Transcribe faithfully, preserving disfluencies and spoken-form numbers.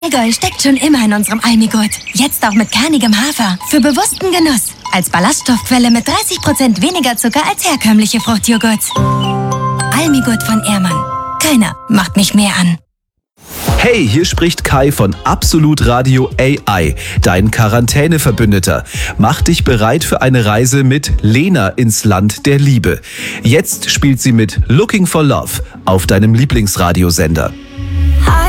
Allgäu steckt schon immer in unserem Almigurt. Jetzt auch mit kernigem Hafer. Für bewussten Genuss. Als Ballaststoffquelle mit dreißig Prozent weniger Zucker als herkömmliche Fruchtjoghurts. Almigurt von Ehrmann. Keiner macht mich mehr an. Hey, hier spricht Kai von Absolut Radio A I, dein Quarantäneverbündeter. Mach dich bereit für eine Reise mit Lena ins Land der Liebe. Jetzt spielt sie mit Looking for Love auf deinem Lieblingsradiosender.